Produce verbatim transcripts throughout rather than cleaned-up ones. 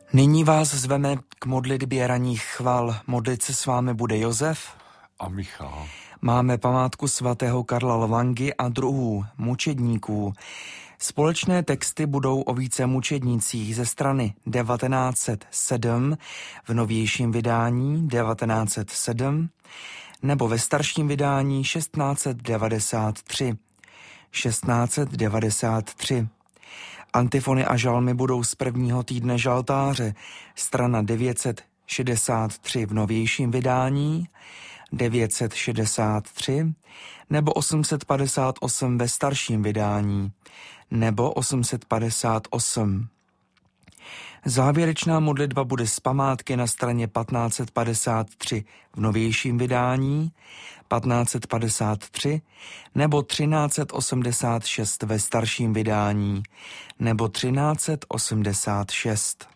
Nyní vás zveme k modlitbě ranních chval. Modlit se s vámi bude Josef a Michal. Máme památku svatého Karla Lvangy a druhů mučedníků. Společné texty budou o více mučednících ze strany devatenáct set sedm v novějším vydání devatenáct set sedm nebo ve starším vydání šestnáct set devadesát tři. šestnáct set devadesát tři. Antifony a žalmy budou z prvního týdne žaltáře, strana devět set šedesát tři v novějším vydání, devět set šedesát tři, nebo osm set padesát osm ve starším vydání, nebo osm set padesát osm. Závěrečná modlitba bude z památky na straně patnáct set padesát tři v novějším vydání, patnáct set padesát tři, nebo třináct set osmdesát šest ve starším vydání, nebo třináct set osmdesát šest.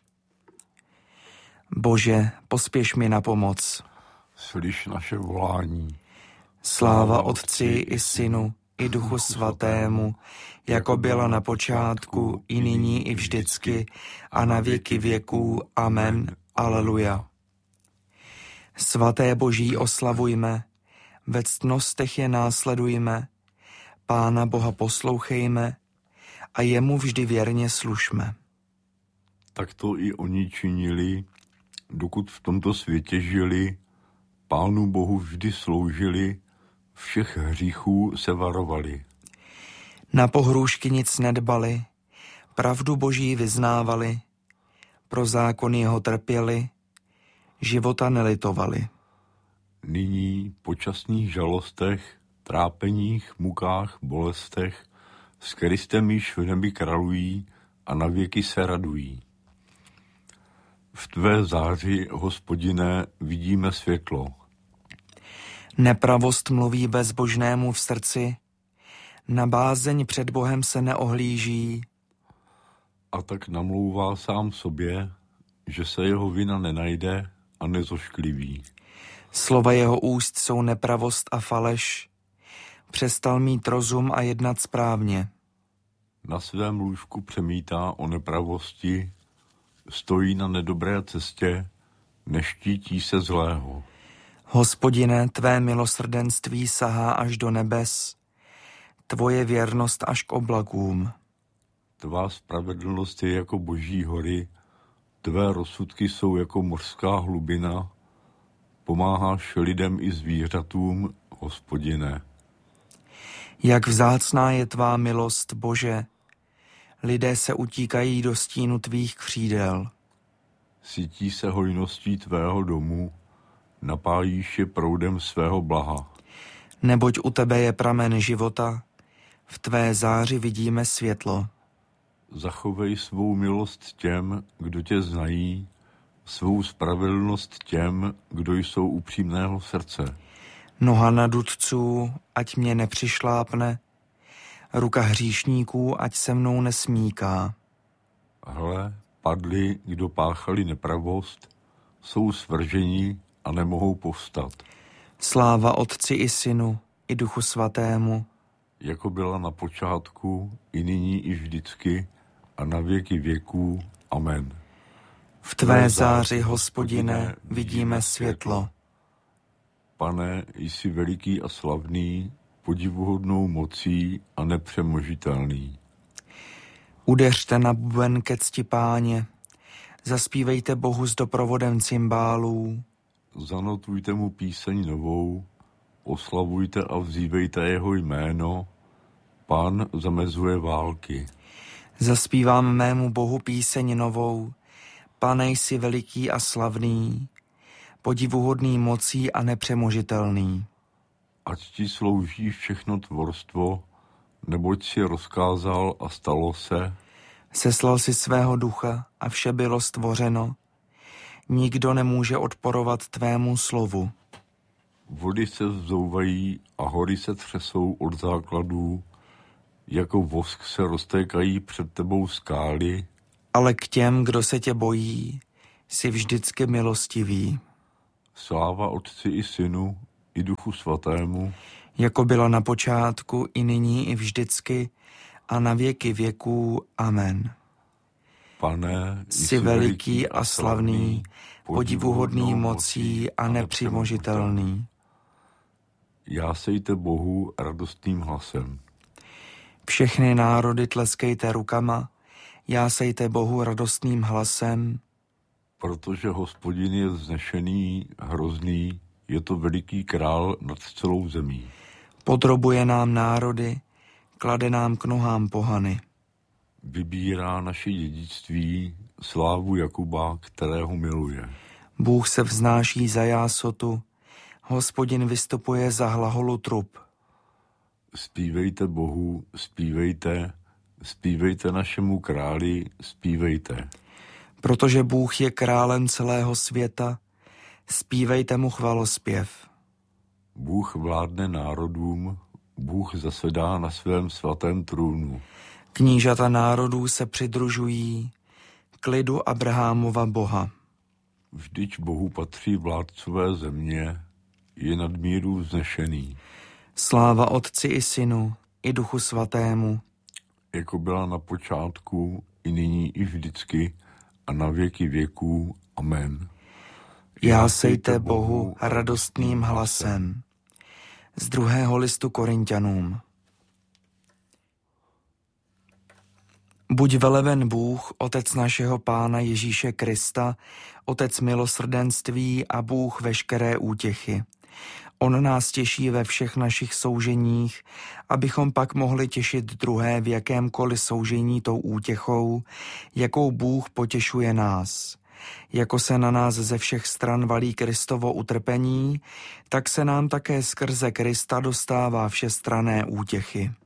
Bože, pospěš mi na pomoc. Slyš naše volání. Sláva Otci i Synu, i Duchu Svatému, jako byla na počátku, i nyní, i vždycky, a na věky věků. Amen. Aleluja. Svaté Boží oslavujme, ve ctnostech je následujme, Pána Boha poslouchejme a jemu vždy věrně slušme. Tak to i oni činili, dokud v tomto světě žili, Pánu Bohu vždy sloužili, všech hříchů se varovali. Na pohrůžky nic nedbali, pravdu Boží vyznávali, pro zákon jeho trpěli, života nelitovali. Nyní po časných žalostech, trápeních, mukách, bolestech, s Kristem již v nebi králují a na věky se radují. V tvé záři, Hospodine, vidíme světlo. Nepravost mluví bezbožnému v srdci, na bázeň před Bohem se neohlíží. A tak namlouvá sám sobě, že se jeho vina nenajde a nezoškliví. Slova jeho úst jsou nepravost a faleš, přestal mít rozum a jednat správně. Na svém lůžku přemítá o nepravosti, stojí na nedobré cestě, neštítí se zlého. Hospodine, tvé milosrdenství sahá až do nebes, tvoje věrnost až k oblakům. Tvá spravedlnost je jako boží hory, tvé rozsudky jsou jako mořská hlubina, pomáháš lidem i zvířatům, Hospodine. Jak vzácná je tvá milost, Bože, lidé se utíkají do stínu tvých křídel. Sytí se hojností tvého domu, napájíš je proudem svého blaha. Neboť u tebe je pramen života, v tvé záři vidíme světlo. Zachovej svou milost těm, kdo tě znají, svou spravedlnost těm, kdo jsou upřímného srdce. Noha nadutců, ať mě nepřišlápne, ruka hříšníků, ať se mnou nesmíká. Hle, padli, kdo páchali nepravost, jsou svrženi a nemohou povstat. Sláva Otci i Synu, i Duchu Svatému, jako byla na počátku, i nyní, i vždycky, a na věky věků. Amen. V tvé záři, Hospodine, vidíme světlo. Pane, jsi veliký a slavný, podivuhodnou mocí a nepřemožitelný. Udeřte na buben ke cti Páně, zaspívejte Bohu s doprovodem cymbálů. Zanotujte mu píseň novou, oslavujte a vzývejte jeho jméno, Pán zamezuje války. Zaspívám mému Bohu píseň novou, Pane, jsi veliký a slavný, podivuhodný mocí a nepřemožitelný. Ať ti slouží všechno tvorstvo, neboť si rozkázal a stalo se. Seslal si svého ducha a vše bylo stvořeno. Nikdo nemůže odporovat tvému slovu. Vody se vzouvají a hory se třesou od základů, jako vosk se roztékají před tebou skály. Ale k těm, kdo se tě bojí, jsi vždycky milostivý. Sláva Otci i Synu, i Duchu Svatému, jako bylo na počátku, i nyní, i vždycky, a na věky věků. Amen. Pane, jsi veliký a slavný, podivuhodný mocí a nepřemožitelný. Jásejte Bohu radostným hlasem. Všechny národy tleskejte rukama, jásejte Bohu radostným hlasem. Protože Hospodin je vznešený, hrozný, je to veliký král nad celou zemí. Podrobuje nám národy, klade nám k nohám pohany. Vybírá naše dědictví, slávu Jakuba, kterého miluje. Bůh se vznáší za jásotu, Hospodin vystupuje za hlaholu trub. Zpívejte Bohu, zpívejte, zpívejte našemu králi, zpívejte. Protože Bůh je králem celého světa, zpívejte mu chvalospěv. Bůh vládne národům, Bůh zasedá na svém svatém trůnu. Knížata národů se přidružují k lidu Abrahamova Boha. Vždyť Bohu patří vládcové země, je nadmíru vznešený. Sláva Otci i Synu, i Duchu Svatému. Jako byla na počátku, i nyní, i vždycky, a na věky věků. Amen. Jásejte Bohu radostným hlasem. Z druhého listu Korinťanům. Buď veleven Bůh, Otec našeho Pána Ježíše Krista, Otec milosrdenství a Bůh veškeré útěchy. On nás těší ve všech našich souženích, abychom pak mohli těšit druhé v jakémkoliv soužení tou útěchou, jakou Bůh potěšuje nás. Jako se na nás ze všech stran valí Kristovo utrpení, tak se nám také skrze Krista dostává všestranné útěchy.